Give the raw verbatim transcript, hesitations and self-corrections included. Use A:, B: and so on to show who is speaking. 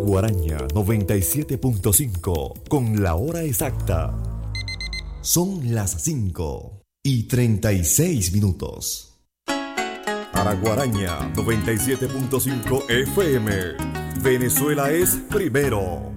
A: Guaraña noventa y siete punto cinco con la hora exacta. Son las cinco y treinta y seis minutos. Araguaraña noventa y siete punto cinco F M. Venezuela es primero.